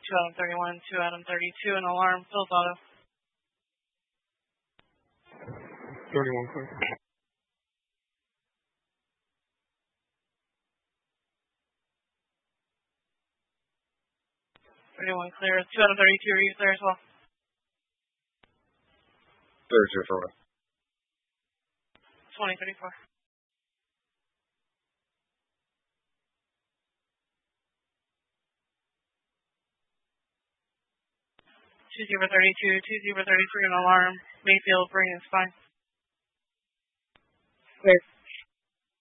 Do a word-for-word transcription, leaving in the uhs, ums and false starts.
two Adam thirty-one, two Adam thirty-two, and alarm, Phil's Auto. thirty-one clear. thirty-one clear. two Adam thirty-two, are you clear as well? thirty-two for me. twenty thirty-four. two zero thirty-two, two zero thirty-three, and alarm, Mayfield, bring in spine. Clear.